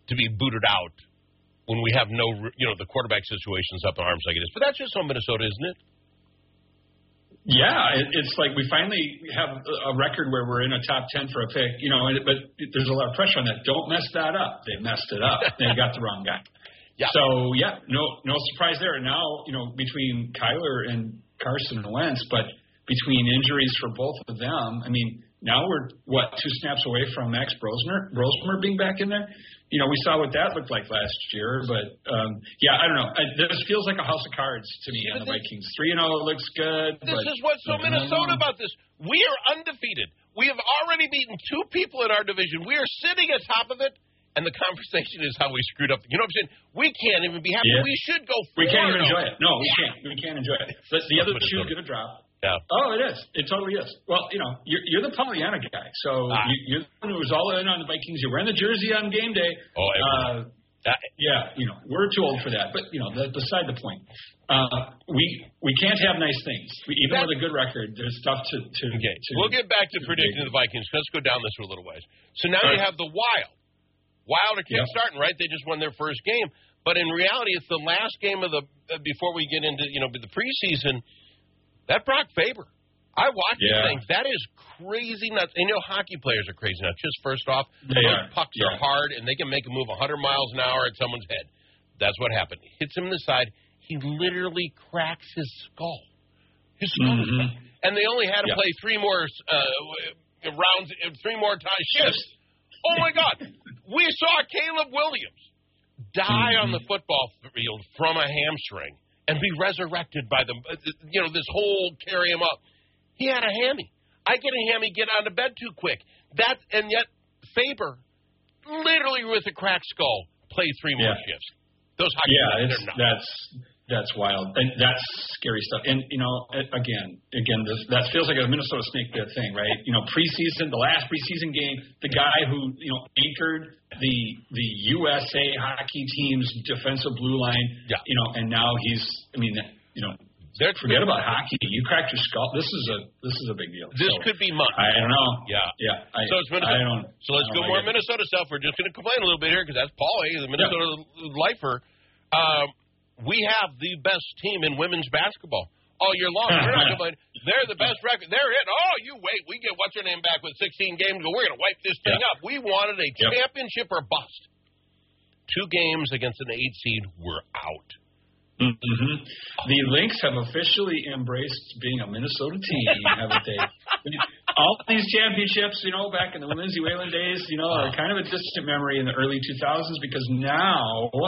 to be booted out when we have the quarterback situation's up in arms like it is. But that's just on Minnesota, isn't it? Yeah, it's like we finally have a record where we're in a top 10 for a pick, but there's a lot of pressure on that. Don't mess that up. They messed it up. They got the wrong guy. Yeah. So, no surprise there. Now, between Kyler and Carson Wentz, but between injuries for both of them, I mean, now we're, 2 snaps away from Max Brosmer being back in there? We saw what that looked like last year, but, I don't know. This feels like a house of cards to me on the Vikings. 3-0 looks good. This is what's so Minnesota about this. We are undefeated. We have already beaten 2 people in our division. We are sitting atop of it, and the conversation is how we screwed up. You know what I'm saying? We can't even be happy. Yeah. We should go We can't even enjoy it. No, we Yeah. can't. We can't enjoy it. The other shoe's going to drop. Yeah. Oh, it is. It totally is. Well, you're the Pollyanna guy, so you're the one who was all in on the Vikings. You're wearing the jersey on game day. Oh, we're too old for that. But that's beside the point. We can't have nice things. Even with a good record, there's stuff to. Okay. We'll get back to predicting the Vikings. Let's go down this for a little ways. So now you have the Wild. Wild are kickstarting, right? They just won their first game, but in reality, it's the last game of before we get into the preseason. That Brock Faber, I watched the thing. That is crazy nuts. And hockey players are crazy nuts. Just first off, those pucks are hard, and they can make a move 100 miles an hour at someone's head. That's what happened. Hits him in the side. He literally cracks his skull. His skull. Mm-hmm. And they only had to play 3 more rounds, 3 more shifts. Oh, my God. We saw Caleb Williams die on the football field from a hamstring and be resurrected by this whole carry him up. He had a hammy. I get a hammy, get out of bed too quick. And yet Faber, literally with a cracked skull, played 3 more shifts. Those hockey players, they're nuts. That's wild, and that's scary stuff. And again, that feels like a Minnesota Snake Pit thing, right? Preseason, the last preseason game, the guy who anchored the USA hockey team's defensive blue line, and now he's, forget about hockey. You cracked your skull. This is a big deal. This could be months. I don't know. Yeah. So it's Minnesota. So let's go more Minnesota stuff. We're just going to complain a little bit here because that's Paulie, the Minnesota lifer. We have the best team in women's basketball all year long. We're not complaining. They're the best record. They're it. Oh, you wait. We get what's her name back with 16 games. We're going to wipe this thing up. We wanted a championship or bust. 2 games against an 8 seed. We're out. Mm-hmm. The Lynx have officially embraced being a Minnesota team, haven't they? All these championships, back in the Lindsay Whalen days, are kind of a distant memory in the early 2000s because now.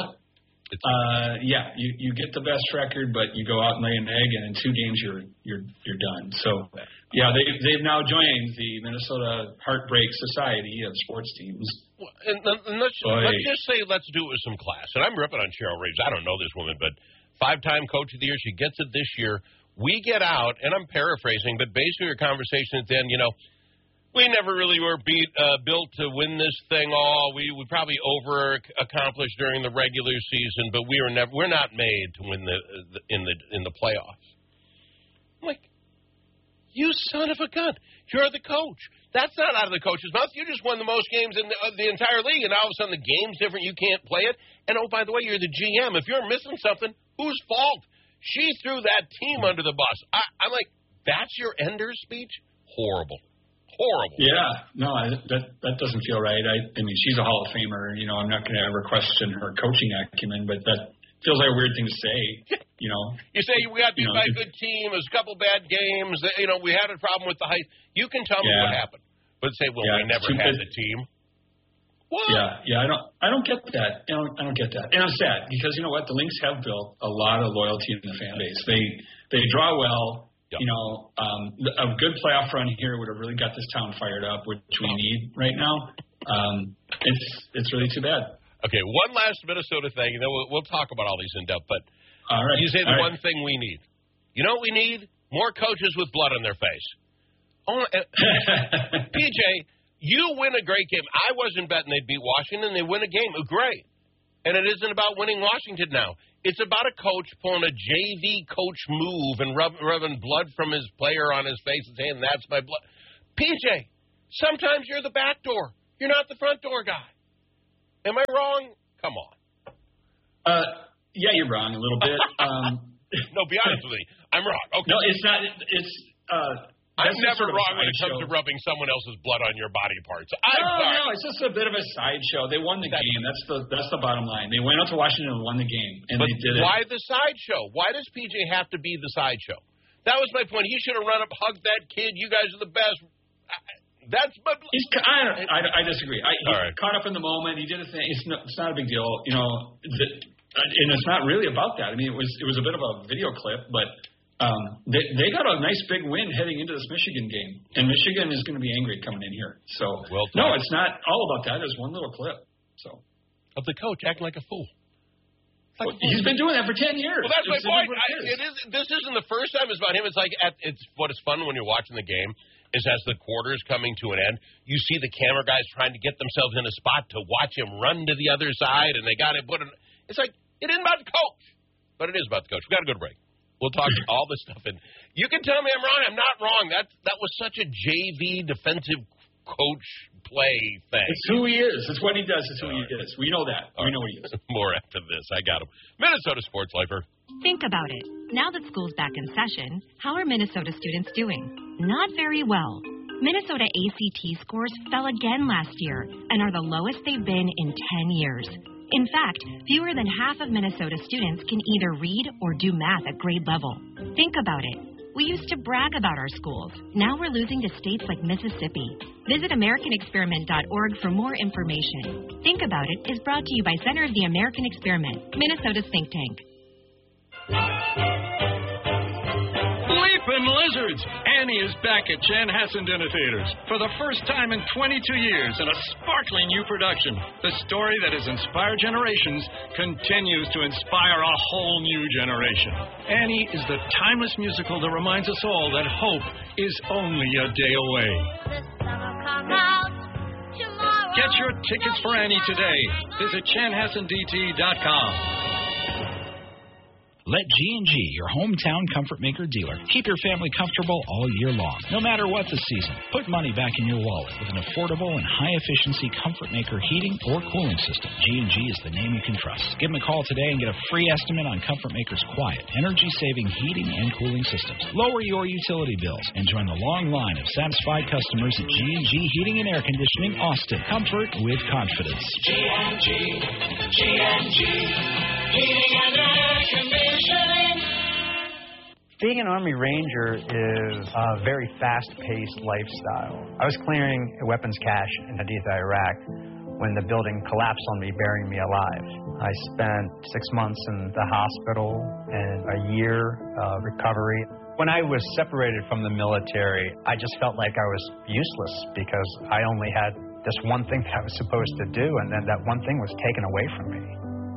You get the best record, but you go out and lay an egg, and in 2 games you're done. So, they've now joined the Minnesota Heartbreak Society of sports teams. Well, and let's just say let's do it with some class. And I'm ripping on Cheryl Reeves. I don't know this woman, but 5-time Coach of the Year. She gets it this year. We get out, and I'm paraphrasing, but basically your conversation at the end, we never really were built to win this thing all. We probably over-accomplished during the regular season, but we're not made to win in the playoffs. I'm like, you son of a gun. You're the coach. That's not out of the coach's mouth. You just won the most games in the entire league, and all of a sudden the game's different. You can't play it. And, oh, by the way, you're the GM. If you're missing something, whose fault? She threw that team under the bus. I'm like, that's your Ender's speech? Horrible. Yeah, no, that doesn't feel right. I mean, she's a Hall of Famer. I'm not going to ever question her coaching acumen, but that feels like a weird thing to say. You say we got beat by a good team. There's a couple bad games. We had a problem with the height. You can tell me what happened, but say, we never had the team. What? Yeah. I don't get that. I don't get that, and I'm sad because you know what? The Lynx have built a lot of loyalty in the fan base. They draw well. Yep. A good playoff run here would have really got this town fired up, which we need right now. It's really too bad. Okay, one last Minnesota thing, and then we'll talk about all these in depth. But all right. You say the one thing we need. You know what we need? More coaches with blood on their face. Oh, PJ, you win a great game. I wasn't betting they'd beat Washington. They win a game. Great. And it isn't about winning Washington now. It's about a coach pulling a JV coach move and rubbing blood from his player on his face and saying, that's my blood. PJ, sometimes you're the back door. You're not the front door guy. Am I wrong? Come on. Yeah, you're wrong a little bit. No, be honest with me. I'm wrong. Okay. No, it's not. It's. I'm That's never sort of a wrong when it comes sideshow. to rubbing someone else's blood on your body parts. No, it's just a bit of a sideshow. They won the game. That's the bottom line. They went out to Washington and won the game, and they did it. Why the sideshow? Why does PJ have to be the sideshow? That was my point. He should have run up, hugged that kid. You guys are the best. That's my. I disagree. He All right. caught up in the moment. He did a thing. It's not a big deal, you know. And it's not really about that. I mean, it was a bit of a video clip, but. They got a nice big win heading into this Michigan game, and Michigan is going to be angry coming in here. So, no, it's not all about that. There's one little clip. So, of the coach acting like a fool. He's been doing that for 10 years. Well, that's my point. This isn't the first time it's about him. It's like it's what is fun when you're watching the game is as the quarter's coming to an end, you see the camera guys trying to get themselves in a spot to watch him run to the other side, and they got to put it. It's like it isn't about the coach, but it is about the coach. We got to go to break. We'll talk all this stuff, and you can tell me I'm wrong. I'm not wrong. That was such a JV defensive coach play thing. It's who he is. It's what he does. It's who he is. We know that. We know what he is. More after this. I got him. Minnesota Sports Lifer. Think about it. Now that school's back in session, how are Minnesota students doing? Not very well. Minnesota ACT scores fell again last year and are the lowest they've been in 10 years. In fact, fewer than half of Minnesota students can either read or do math at grade level. Think about it. We used to brag about our schools. Now we're losing to states like Mississippi. Visit AmericanExperiment.org for more information. Think About It is brought to you by Center of the American Experiment, Minnesota's think tank. Leaping lizards! Annie is back at Chanhassen Dinner Theaters for the first time in 22 years in a sparkling new production. The story that has inspired generations continues to inspire a whole new generation. Annie is the timeless musical that reminds us all that hope is only a day away. Get your tickets for Annie today. Visit chanhassendt.com. Let G&G, your hometown comfort maker dealer, keep your family comfortable all year long, no matter what the season. Put money back in your wallet with an affordable and high-efficiency comfort maker heating or cooling system. G&G is the name you can trust. Give them a call today and get a free estimate on Comfort Maker's quiet, energy-saving heating and cooling systems. Lower your utility bills and join the long line of satisfied customers at G&G Heating and Air Conditioning, Austin. Comfort with confidence. G&G, Heating and Air Conditioning. Being an Army Ranger is a very fast-paced lifestyle. I was clearing a weapons cache in Haditha, Iraq, when the building collapsed on me, burying me alive. I spent 6 months in the hospital and a year of recovery. When I was separated from the military, I just felt like I was useless because I only had this one thing that I was supposed to do, and then that one thing was taken away from me.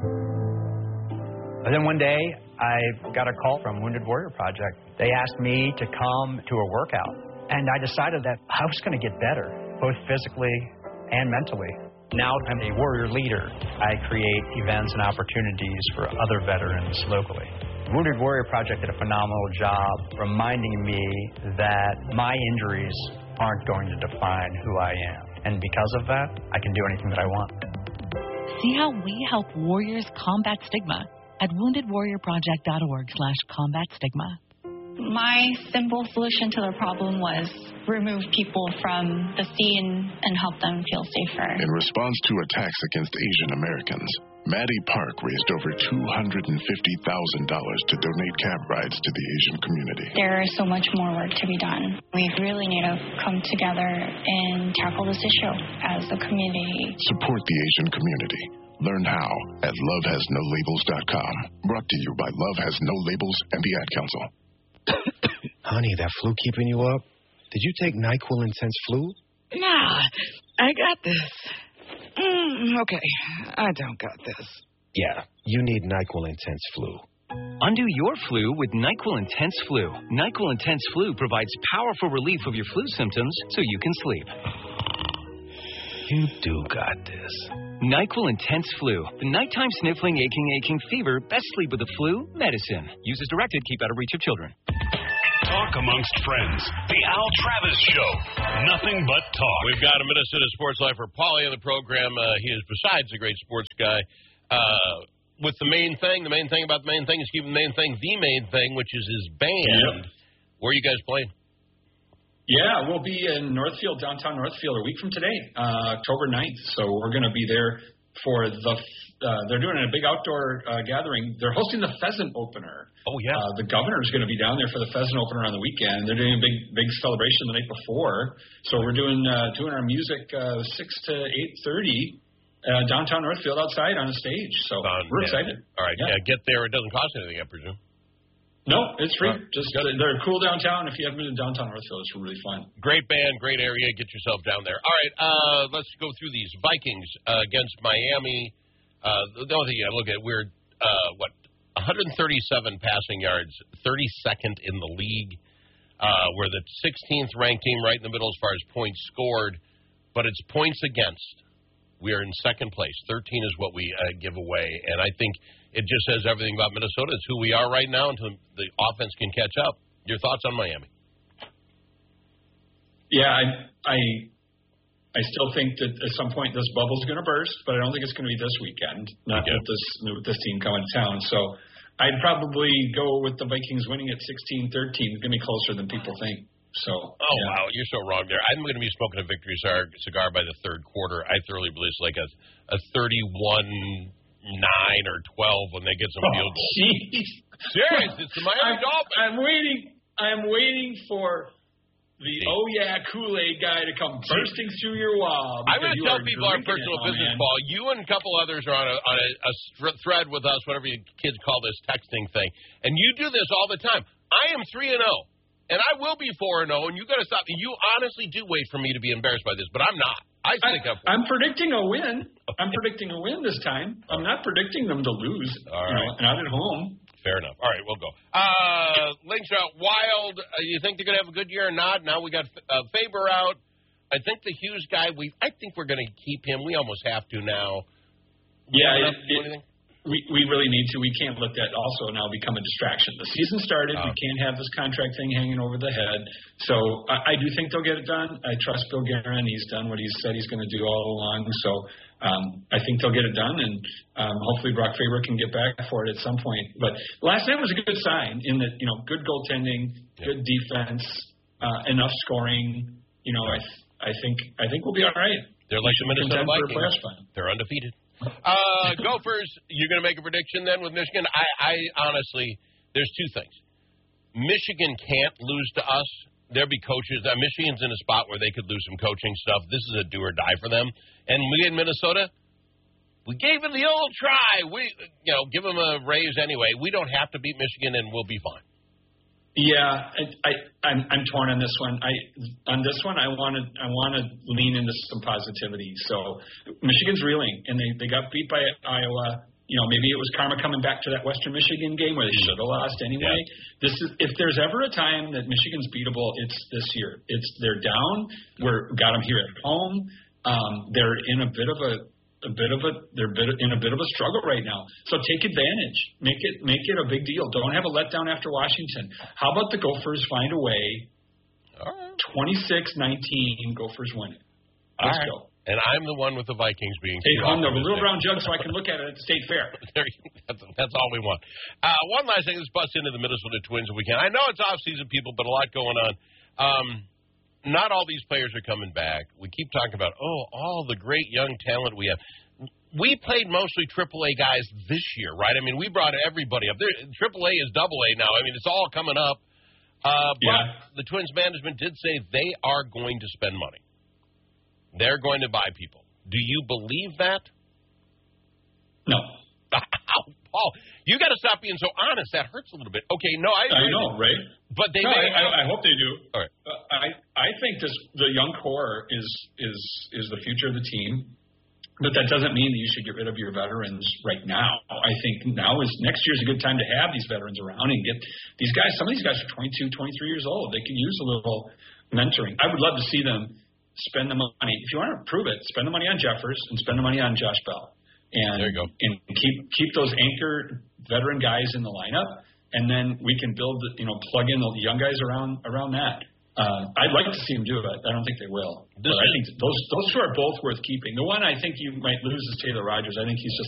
And then one day, I got a call from Wounded Warrior Project. They asked me to come to a workout, and I decided that I was going to get better, both physically and mentally. Now I'm a warrior leader. I create events and opportunities for other veterans locally. Wounded Warrior Project did a phenomenal job reminding me that my injuries aren't going to define who I am. And because of that, I can do anything that I want. See how we help warriors combat stigma at woundedwarriorproject.org/combatstigma. My simple solution to the problem was remove people from the scene and help them feel safer. In response to attacks against Asian Americans, Maddie Park raised over $250,000 to donate cab rides to the Asian community. There is so much more work to be done. We really need to come together and tackle this issue as a community. Support the Asian community. Learn how at lovehasnolabels.com. Brought to you by Love Has No Labels and the Ad Council. Honey, that flu keeping you up? Did you take NyQuil Intense Flu? Nah, I got this. Okay, I don't got this. Yeah, you need NyQuil Intense Flu. Undo your flu with NyQuil Intense Flu. NyQuil Intense Flu provides powerful relief of your flu symptoms so you can sleep. You do got this. NyQuil Intense Flu. The nighttime sniffling, aching fever. Best sleep with the flu medicine. Use as directed. Keep out of reach of children. Talk amongst friends. The Al Travis Show. Nothing but talk. We've got a Minnesota sports lifer, Paulie, on the program. He is, besides a great sports guy, with the main thing about the main thing is keeping the main thing, which is his band. Yep. Where are you guys playing? Yeah, we'll be in Northfield, downtown Northfield, a week from today, October 9th. So we're going to be there for they're doing a big outdoor gathering. They're hosting the Pheasant Opener. Oh, yeah. The governor's going to be down there for the Pheasant Opener on the weekend. They're doing a big celebration the night before. So we're doing our music 6 to 8:30 downtown Northfield outside on a stage. So we're excited. All right, get there. It doesn't cost anything, I presume. No, it's free. They're cool downtown. If you haven't been to downtown Northfield, it's really fun. Great band, great area. Get yourself down there. All right, let's go through these. Vikings against Miami. The only thing I look at, we're 137 passing yards, 32nd in the league. We're the 16th ranked team, right in the middle as far as points scored, but it's points against. We are in second place. 13 is what we give away, and I think it just says everything about Minnesota. It's who we are right now until the offense can catch up. Your thoughts on Miami? Yeah, I still think that at some point this bubble's going to burst, but I don't think it's going to be this weekend, not with this team coming to town. So I'd probably go with the Vikings winning at 16-13. It's going to be closer than people think. So. Wow, you're so wrong there. I'm going to be smoking a victory cigar by the third quarter. I thoroughly believe it's like a 31-9 or 12 when they get some field goals. Jeez. Serious, it's the Miami Dolphins. I'm waiting for the Kool-Aid guy to come bursting through your wall. I'm going to tell people our personal business, Paul. You and a couple others are on a thread with us, whatever you kids call this texting thing, and you do this all the time. I am 3-0. And I will be 4-0, and you got to stop. You honestly do wait for me to be embarrassed by this, but I'm not. I'm predicting a win. I'm predicting a win this time. I'm not predicting them to lose. All right. Not at home. Fair enough. All right, we'll go. Links out Wild. You think they're going to have a good year or not? Now we got Faber out. I think the Hughes guy. I think we're going to keep him. We almost have to now. Yeah. We really need to. We can't let that also now become a distraction. The season started. We can't have this contract thing hanging over the head. So I do think they'll get it done. I trust Bill Guerin. He's done what he said he's going to do all along. So I think they'll get it done, and hopefully Brock Faber can get back for it at some point. But last night was a good sign in that, good goaltending, good defense, enough scoring. I think we'll be all right. They're like the Minnesota Vikings. They're undefeated. Gophers, you're going to make a prediction then with Michigan? I honestly, there's two things. Michigan can't lose to us. There'll be coaches. Michigan's in a spot where they could lose some coaching stuff. This is a do or die for them. And we in Minnesota, we gave them the old try. We, give them a raise anyway. We don't have to beat Michigan, and we'll be fine. Yeah, I'm torn on this one. I want to lean into some positivity. So Michigan's reeling, and they got beat by Iowa. Maybe it was karma coming back to that Western Michigan game where they should have lost anyway. Yeah. If there's ever a time that Michigan's beatable, it's this year. They're down. Got them here at home. They're in a bit of a struggle right now. So take advantage. Make it a big deal. Don't have a letdown after Washington. How about the Gophers find a way? All right. 26-19, Gophers win it. Let's go. And I'm the one with the Vikings being. Take home the little brown jug so I can look at it at the state fair. That's all we want. One last thing. Let's bust into the Minnesota Twins if we can. I know it's off-season, people, but a lot going on. Not all these players are coming back. We keep talking about, all the great young talent we have. We played mostly AAA guys this year, right? I mean, we brought everybody up. AAA is AA now. I mean, it's all coming up. But the Twins management did say they are going to spend money. They're going to buy people. Do you believe that? No. Paul, you got to stop being so honest. That hurts a little bit. Okay, no, I agree. I know, right? But I hope they do. All right. I think the young core is the future of the team, but that doesn't mean that you should get rid of your veterans right now. I think next year's a good time to have these veterans around and get these guys. Some of these guys are 22, 23 years old. They can use a little mentoring. I would love to see them spend the money. If you want to prove it, spend the money on Jeffers and spend the money on Josh Bell. And, there you go. And keep those anchor veteran guys in the lineup and then we can plug in the young guys around that. I'd like to see them do it. I don't think they will. But I think those two are both worth keeping. The one I think you might lose is Taylor Rogers. I think he's just